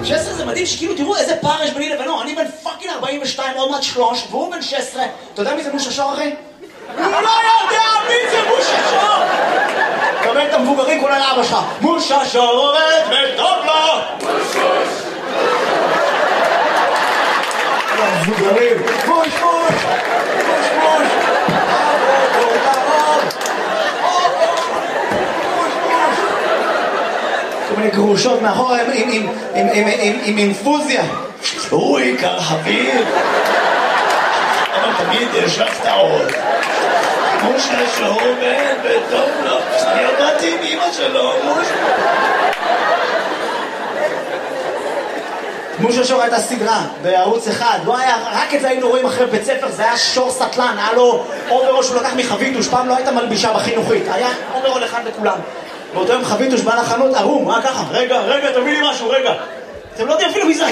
16 זה מדהים שכאילו תראו איזה פער יש ביני לבינו. אני בן פאקינג 42, עוד מעט 3, והוא בן 16. אתה יודע מי זה מושה שור, אחי? הוא לא יודע מי זה מושה שור! קבל את המבוגרים כולל אבא שלך. מושה שור עובד וטוב לו! המבוגרים. מוש מוש! מוש מוש! כל מיני גרושות מאחורה עם אינפוזיה. הוא עיקר חביב. אבל תמיד יש לך טעות. מושה שור בן וטוב לו. אני עבדתי עם אמא שלו, מושה שור הייתה סדרה בערוץ אחד, לא היה, רק את זה היינו רואים אחרי בית ספר, זה היה שור סטלן, היה לו אוברול שהוא לקח מחביתוש, פעם לא הייתה מלבישה בחינוכית, היה אוברול אחד לכולם. באותו יום חביתוש בא לחנות, ערום, היה ככה, רגע, תביא לי משהו, רגע. אתם לא יודעים אפילו מי זה,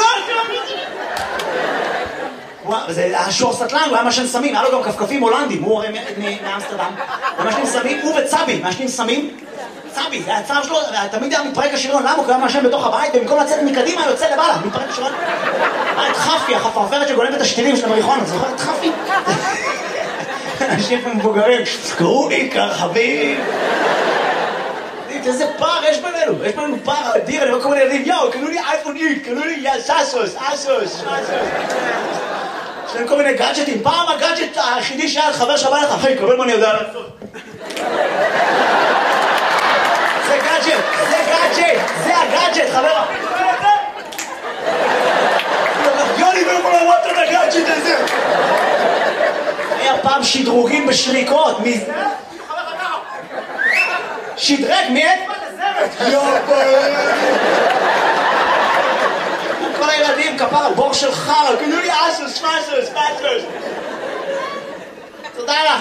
זה היה שור סטלן, הוא היה מעשן סמים, היה לו גם כפכפים הולנדים, הוא הרי מאמסטרדם, הוא מעשנים סמים, הוא וצבי, מעשנים סמים, צבי, זה הצער שלו, תמיד היה מתפרק השריון, למה? הוא היה מעשן בתוך הבית, ובמקום לצאת מקדימה, יוצא לבעלה, מתפרק השריון. היה את חפי, החפרפרת שגולמת את השתילים של המריחואנה, זוכר את חפי? אנשים מבוגרים, קראו עיקר חביב. איזה פער יש בינינו פער אדיר, אני רואה כל מיני ילדים, יאו, קנו לי אייפון איקס, קנו לי אסוס. יש להם כל מיני גאדג'טים, פעם הגאדג'ט היחידי שהיה חבר שבא לך, אחי, קבל מה אני יודע לעשות. זה הגאדג'ט, חבר. יוני ולא לראות את הגאדג'ט הזה. היה פעם שדרוגים בשריקות. שדרג, מי את? כל הילדים, כפר הבור של חרא, קנו לי אסוס. תודה לך.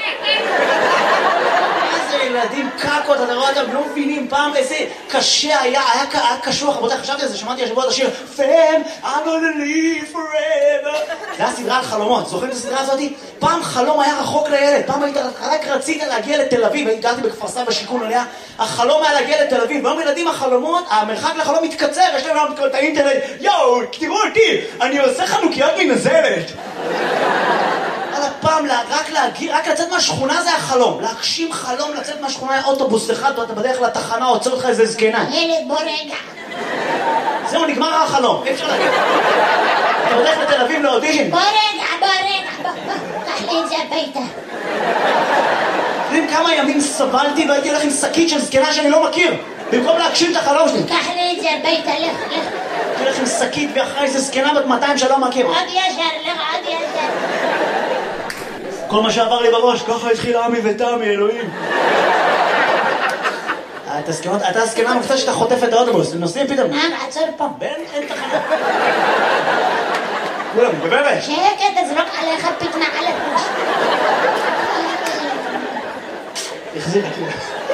איזה ילדים קקות, אתה רואה אותם, לא מבינים פעם איזה קשה היה קשוח, רבותיי, חשבתי על זה, שמעתי השבוע את השיר Fam, I'm gonna live forever. זה היה סדרה על חלומות, זוכרים את הסדרה הזאת? פעם חלום היה רחוק לילד, פעם רק רצית להגיע לתל אביב, גרתי בכפר סבא בשיכון עליה, החלום היה להגיע לתל אביב, והיום ילדים החלומות, המרחק לחלום מתקצר, יש להם היום את האינטרנט, יואו, תראו אותי, אני עושה חנוכיות מנזלת. פעם רק לצאת מהשכונה זה החלום, להגשים חלום לצאת מהשכונה, היה אוטובוס אחד, ואתה בדרך לתחנה, עוצר אותך איזה זקנה. ילד, בוא רגע. זהו, נגמר החלום, אי אפשר להגיד. אתה בדרך לתל אביב לאודישן. בוא רגע, קח לי את זה הביתה. יודעים כמה ימים סבלתי והייתי הולך עם שקית של זקנה שאני לא מכיר, במקום להגשים את החלום שלי. קח לי את זה הביתה, לך. הייתי הולך עם שקית ואחרי איזה זקנה בת 200 שלא מכיר. עוד ישר, לך עוד ישר. כל מה שעבר לי בראש, ככה התחיל עמי ותמי, אלוהים. אתה הזקנה מופתע שאתה חוטף את האוטובוס, נוסעים פתאום. עצור פה. אין תחנה. כולם, בבבה. שקט, תזרוק עליך פתנה על הפוש. החזיר אותי.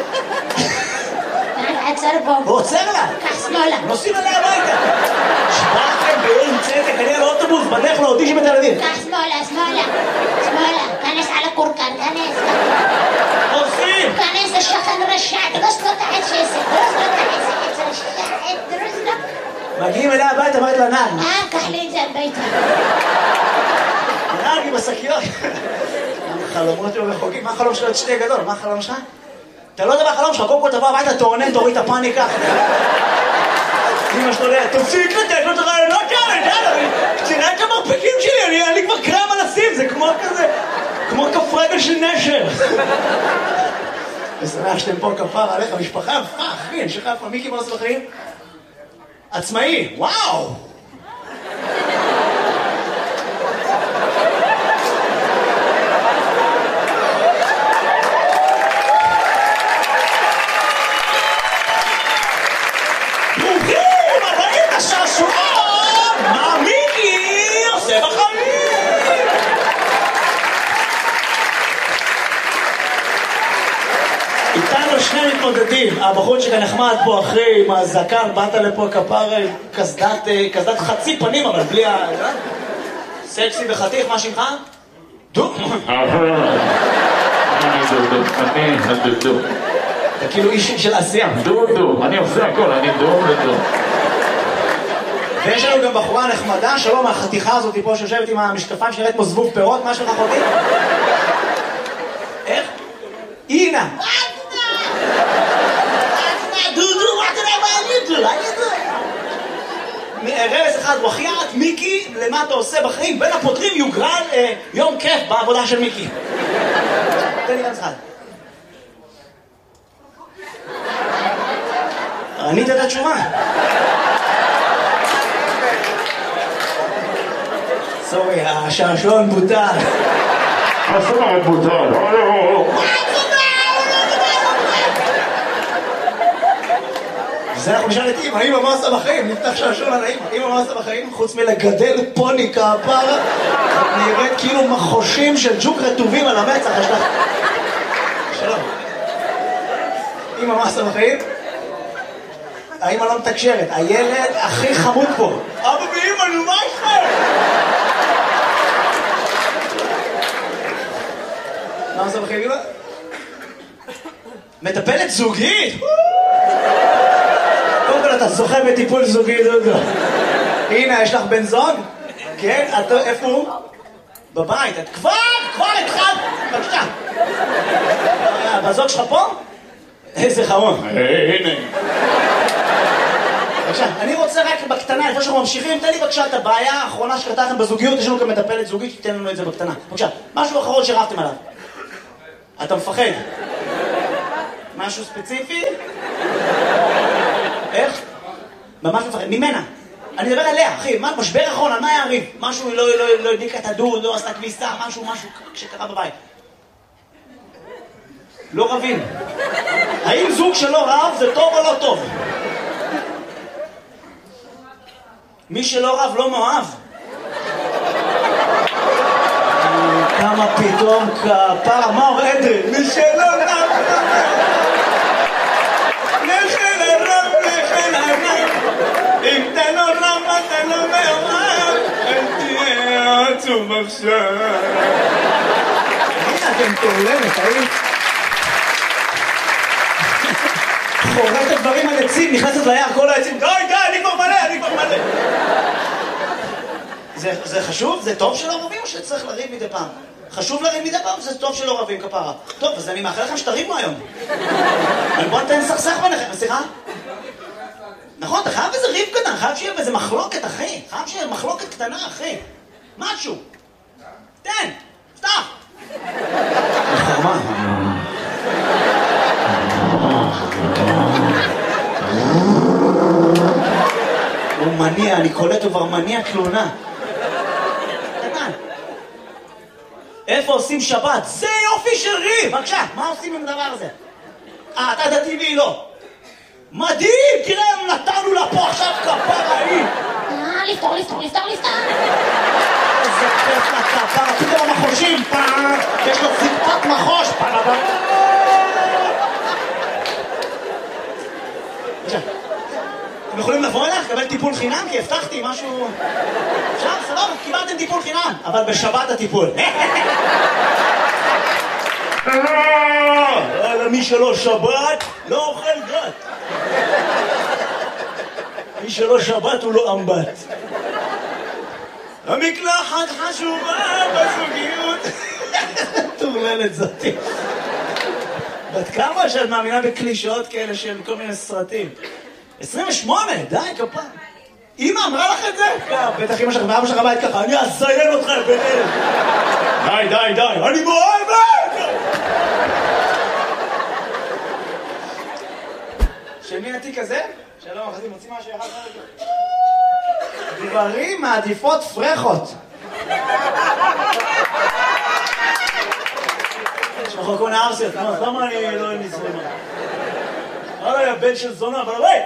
עצור פה. הוא עוצר לה. קח שמאלה. נוסעים עליה הביתה. שבאתם באין צדק, אני על האוטובוס, בדרך לאודישן בתל אביב. קח שמאלה. כנס על הקורקן, כנס. עושים! כנס השכן רשע, דרוס לו את העצס, דרוס לו. מגיעים אליה הביתה, אמרת לה נעל. קח לי את זה הביתה. נעל עם השקיות. חלומות לא רחוקים, מה החלום שלו? את שתי גדול, מה החלום שלך? אתה לא יודע מה החלום שלך, קודם כל תבוא הביתה, תוריד את הפאניקה. אמא שלו יודע, תפסיק לתת לו את הרעיונות כאלה, תראה את המרפקים שלי, אני כבר קרם על הסים, זה כמו כזה, כמו כף רגל של נשר. ושמח שאתם פה כפר עליך, משפחה, אחי, אני שכח פעם, מיקי מה עושה בחיים? עצמאי, וואו! הבחור שכאן נחמד פה אחרי עם הזקן, באת לפה כפר קסדת חצי פנים, אבל בלי ה... סקסי וחתיך, מה שמך? דו? אני דו. אתה כאילו איש של עשייה. דו, אני עושה הכל, אני דו. ויש לנו גם בחורה נחמדה, שלום, החתיכה הזאת פה שיושבת עם המשקפיים שנראית כמו זבוב פירות, מה שלך אחותי? איך? אינה! דודו, מה אתה יודע מה אני דו? רמז אחד, וחיית, מיקי, למה אתה עושה בחיים? בין הפותרים יוגרל יום כיף בעבודה של מיקי. תן לי רמז אחד. ענית את התשובה. סורי, השעשועון בוטל. השעשועון בוטל. זה אנחנו נשאל את אמא, אמא מה עושה בחיים? נפתח שעשועון על האמא. אמא מה עושה בחיים? חוץ מלגדל פוני כפרה, את נראית כאילו מחושים של ג'וק רטובים על המצח. יש לך... שלום. אמא מה עושה בחיים? האמא לא מתקשרת, הילד הכי חמוד פה. אבא ואמא, נו מה איתכם? מה עושה בחיים אמא? מטפלת זוגית? קודם כל אתה זוכה בטיפול זוגי, דודו. הנה, יש לך בן זוג? כן? איפה הוא? בבית. את כבר התחלת. בבקשה. בזוג שלך פה? איזה חמוד. הנה. בבקשה, אני רוצה רק בקטנה, לפני שאנחנו ממשיכים, תן לי בבקשה את הבעיה האחרונה שקרתה לכם בזוגיות, יש לנו גם מטפלת זוגית, שתיתן לנו את זה בקטנה. בבקשה, משהו אחרון שרבתם עליו. אתה מפחד? משהו ספציפי? איך? ממש מפחד, ממנה. אני מדבר עליה, אחי, משבר אחרון, על מה היה הריב? משהו לא הדליקה את הדוד, לא עשתה כביסה, משהו שקרה בבית. לא רבים. האם זוג שלא רב זה טוב או לא טוב? מי שלא רב לא מאוהב. כמה פתאום כפרה, מה אומר אדרי? מי שלא רב נכן הרב, נכן הרב. אם אתה לא רב, אתה לא מאוהב. אל תהיה עצוב עכשיו. הנה אתם תולמת, האם? חורט הדברים על עצים, נכנסת ליער, כל העצים, די, אני כבר מלא. זה חשוב? זה טוב שלא רבים או שצריך לריב מדי פעם? חשוב לריב מדי פעם, זה טוב שלא רבים כפרה. טוב, אז אני מאחל לכם שתריבו היום. בוא נתן סכסך ביניכם, סליחה? נכון, אתה חייב איזה ריב קטן, חייב שיהיה איזה מחלוקת, אחי. חייב שיהיה מחלוקת קטנה, אחי. משהו. תן, פתח. חרמה. הוא מניע, אני קולט, הוא כבר מניע תלונה. קטן. איפה עושים שבת? זה יופי של ריב! בבקשה, מה עושים עם הדבר הזה? אתה דתי והיא לא. מדהים! תראה, נתנו לה פה עכשיו כפרה היא. לפתור. איזה כיף לכפרה, פתאום המחושים, יש לו זקפת מחוש. אתם יכולים לבוא אליך, לקבל טיפול חינם? כי הבטחתי משהו... עכשיו, סבבה, קיבלתם טיפול חינם, אבל בשבת הטיפול. מי שלא שבת, לא אוכל גת. מי שלא שבת הוא לא אמבט. המקלחת חשובה בזוגיות. תורללת זאתי. בת כמה שאת מאמינה בקלישאות כאלה של כל מיני סרטים? 28, די כפה. אמא אמרה לך את זה? בטח אמא שלך ואבא שלך בית ככה, אני אזיין אותך ביניהם. די, אני מאוהבת! של מי התיק הזה? שלום, אחזי, מוציא משהו יחד חלק. גברים מעדיפות פרחות. יש לך כל מיני ארסיות, למה אני לא נזרמה? וואלה, הבן של זונה, אבל בית!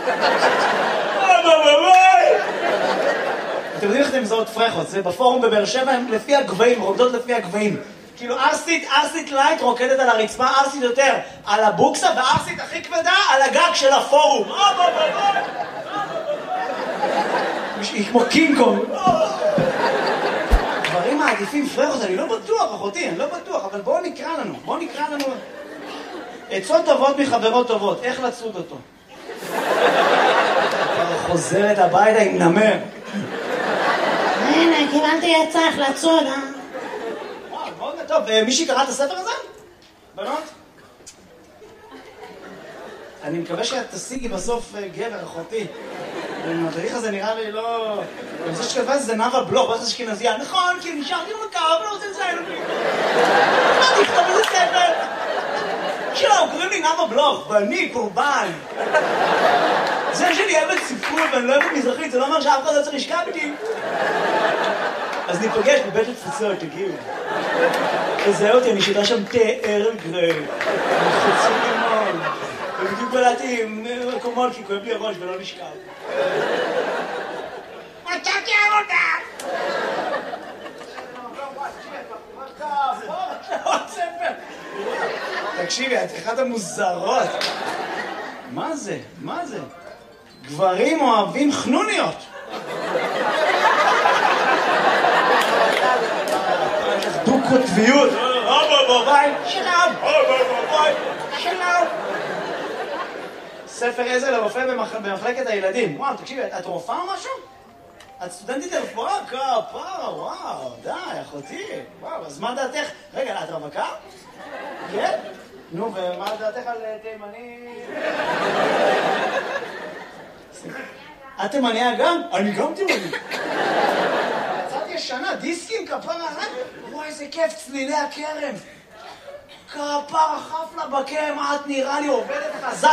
אתם יודעים איך אתם מזהות פרחות? זה בפורום בבאר שבע, הם לפי הגבהים, רוקדות לפי הגבהים. כאילו ארסית לייט רוקדת על הרצפה, ארסית יותר על הבוקסה, וארסית הכי כבדה על הגג של הפורום. היא כמו קינג קונג. דברים מעדיפים פרחות, אני לא בטוח, אחותי, אני לא בטוח, אבל בואו נקרא לנו. עצות טובות מחברות טובות, איך לצוד אותו? חוזרת הביתה עם נמר. הנה, קיבלתי עצה איך לצוד, וואו, מאוד טוב. מישהי קרא את הספר הזה? בנות? אני מקווה שאת תשיגי בסוף גבר, אחותי. המדריך הזה נראה לי לא... אני חושב שכתבה את זה נאוה בלוך, בטח אשכנזייה. נכון, כי נשארתי במקר, אבל לא רוצה לציין אותי. מה תכתוב איזה ספר? שלום, קוראים לי נאוה בלוך, ואני קורבן. זה שאני אוהבת ספרות ואני לא אוהבת מזרחית, זה לא אומר שאף אחד לא צריך לשכב איתי. אז ניפגש בבית התפוצות, תגיעו. תזהה אותי, אני שותה שם תה ערב גרי. חצי לימון. ובדיוק בלעתי עם מקומות כי כואב לי הראש ולא נשכב. מצאתי עבודה! תקשיבי, את אחת המוזרות. מה זה? מה זה? גברים אוהבים חנוניות. דו-קוטביות. שלום. שלום. ספר עזר לרופא במחלקת הילדים. וואו, תקשיבי, את רופאה או משהו? את סטודנטית לרפואה? כפרה, וואו, די, אחותי. וואו, אז מה דעתך? רגע, את רווקה? כן? נו, ומה דעתך על תימני? את תימניה גם? אני גם תימני. קצת ישנה, דיסקים, כפרה, וואי, איזה כיף, צלילי הכרם. כפרה, חפלה בכרם, את נראה לי עובדת חזק.